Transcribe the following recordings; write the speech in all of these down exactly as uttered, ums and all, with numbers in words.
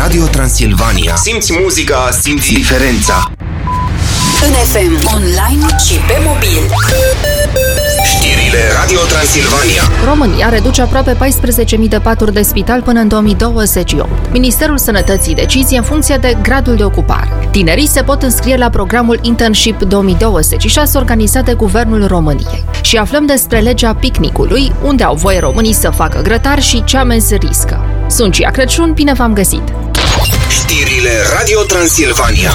Radio Transilvania. Simți muzica, simți diferența. În F M, online și pe mobil. Știrile Radio Transilvania. România reduce aproape paisprezece mii de paturi de spital până în două mii douăzeci și opt. Ministerul Sănătății decizie în funcție de gradul de ocupare. Tinerii se pot înscrie la programul Internship două mii douăzeci și șase organizat de Guvernul României. Și aflăm despre legea picnicului, unde au voie românii să facă grătar și ce amenzi riscă. Sunt Cia Crăciun, bine v-am găsit! Știrile Radio Transilvania.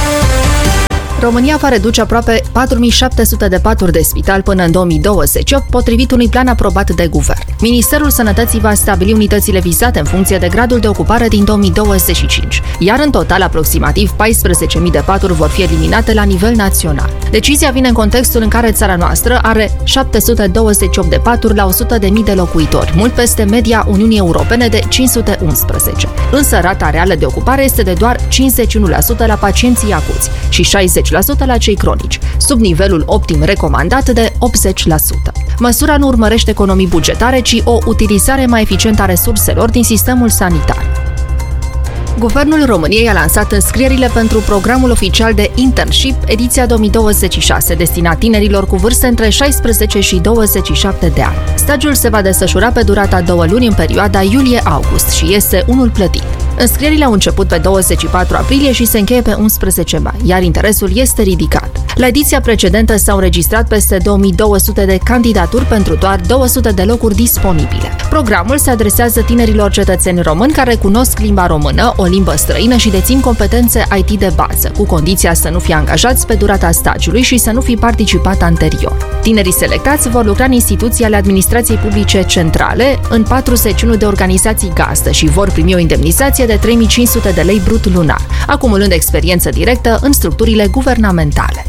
România va reduce aproape patru mii șapte sute de paturi de spital până în două mii douăzeci și opt, potrivit unui plan aprobat de guvern. Ministerul Sănătății va stabili unitățile vizate în funcție de gradul de ocupare din două mii douăzeci și cinci, iar în total aproximativ paisprezece mii de paturi vor fi eliminate la nivel național. Decizia vine în contextul în care țara noastră are șapte sute douăzeci și opt de paturi la o sută de mii de locuitori, mult peste media Uniunii Europene de cinci sute unsprezece. Însă rata reală de ocupare este de doar cincizeci și unu la sută la pacienții acuți și șaizeci la sută la cei cronici, sub nivelul optim recomandat de optzeci la sută. Măsura nu urmărește economii bugetare, ci o utilizare mai eficientă a resurselor din sistemul sanitar. Guvernul României a lansat înscrierile pentru programul oficial de Internship, ediția două mii douăzeci și șase, destinat tinerilor cu vârste între șaisprezece și douăzeci și șapte de ani. Stagiul se va desfășura pe durata două luni în perioada iulie-august și este unul plătit. Înscrierile au început pe douăzeci și patru aprilie și se încheie pe unsprezece mai, iar interesul este ridicat. La ediția precedentă s-au înregistrat peste două mii două sute de candidaturi pentru doar două sute de locuri disponibile. Programul se adresează tinerilor cetățeni români care cunosc limba română, o limbă străină și dețin competențe I T de bază, cu condiția să nu fie angajați pe durata stagiului și să nu fi participat anterior. Tinerii selectați vor lucra în instituții ale administrației publice centrale, în patruzeci și unu de organizații gazdă și vor primi o indemnizație de trei mii cinci sute de lei brut lunar, acumulând experiență directă în structurile guvernamentale.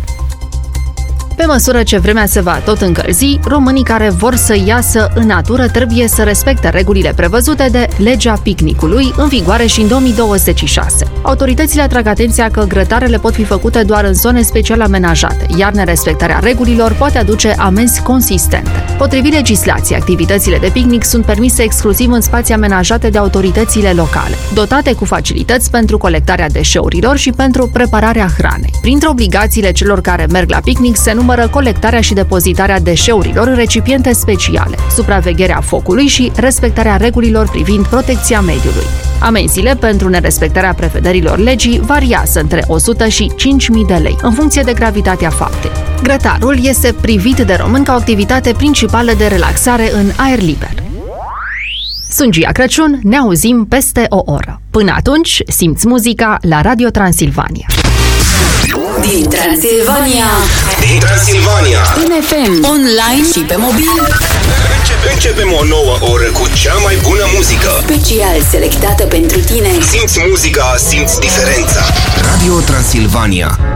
Pe măsură ce vremea se va tot încălzi, românii care vor să iasă în natură trebuie să respecte regulile prevăzute de legea picnicului, în vigoare și în două mii douăzeci și șase. Autoritățile atrag atenția că grătarele pot fi făcute doar în zone special amenajate, iar nerespectarea regulilor poate aduce amenzi consistente. Potrivit legislației, activitățile de picnic sunt permise exclusiv în spații amenajate de autoritățile locale, dotate cu facilități pentru colectarea deșeurilor și pentru prepararea hranei. Printre obligațiile celor care merg la picnic se numără colectarea și depozitarea deșeurilor în recipiente speciale, supravegherea focului și respectarea regulilor privind protecția mediului. Amenziile pentru nerespectarea prevederilor legii variază între o sută și cinci mii de lei, în funcție de gravitatea faptei. Grătarul este privit de români ca o activitate principală de relaxare în aer liber. Sunt Cia Crăciun, ne auzim peste o oră. Până atunci, simți muzica la Radio Transilvania. Din Transilvania. Din Transilvania. În F M, online și pe mobil. Începe, începem o nouă oră cu cea mai bună muzică. Special selectată pentru tine. Simți muzica, simți diferența. Radio Transilvania.